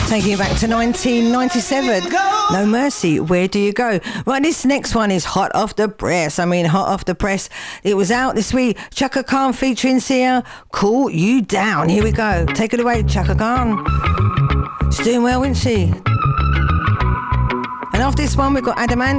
Taking you back to 1997. No Mercy, Where Do You Go? Right, this next one is hot off the press. Hot off the press. It was out this week. Chaka Khan featuring Sia, Cool You Down. Here we go. Take it away, Chaka Khan. She's doing well, isn't she? And after this one, we've got Adamant.